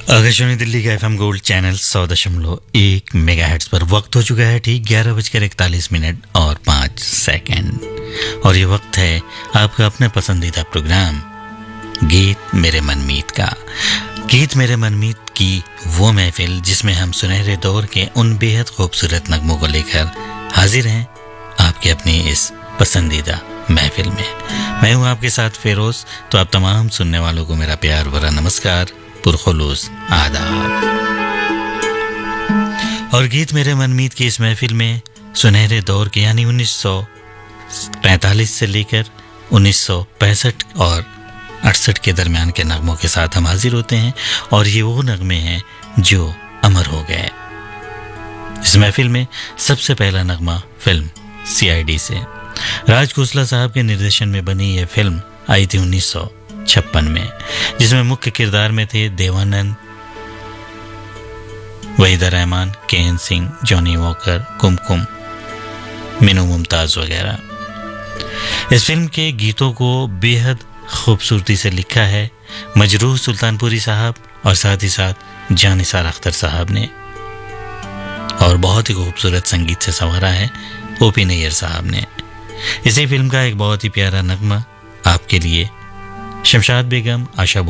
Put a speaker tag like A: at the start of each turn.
A: आकाशवाणी दिल्ली का FM gold channel 100.1 megahertz पर वक्त हो चुका है ठीक 11:41 और 5 सेकंड। और ये वक्त है आपका अपना पसंदीदा प्रोग्राम गीत मेरे मनमीत का। गीत मेरे मनमीत की वो महफिल जिसमें हम सुनहरे दौर के उन बेहद खूबसूरत नगमों को लेकर हाजिर हैं आपके अपनी इस पसंदीदा महफिल में। मैं हूँ आपके साथ फेरोज। तो आप तमाम सुनने वालों को मेरा प्यार भरा नमस्कार, पुरखुलूस आदाब। और गीत मेरे मनमीत की इस महफिल में सुनहरे दौर के यानी 1945 से लेकर 1965 और 68 के दरमियान के नगमों के साथ हम हाजिर होते हैं। और ये वो नगमे हैं जो अमर हो गए। इस महफिल में सबसे पहला नगमा फिल्म CID से राज खोसला साहब के निर्देशन में बनी यह फिल्म आई थी 1956 में, जिसमें मुख्य किरदार में थे Devanand, Waheeda Rehman, KN Singh, Johnny walker, कुमकुम, मीनू मुमताज वगैरह। इस फिल्म के गीतों को बेहद खूबसूरती से लिखा है मजरूह सुल्तानपुरी साहब और साथ ही साथ जानिसार अख्तर साहब ने, और बहुत ही खूबसूरत संगीत से संवारा है OP नैयर साहब ने। इसी फिल्म का एक बहुत ही प्यारा नगमा आपके लिए शमशाद बेगम, आशा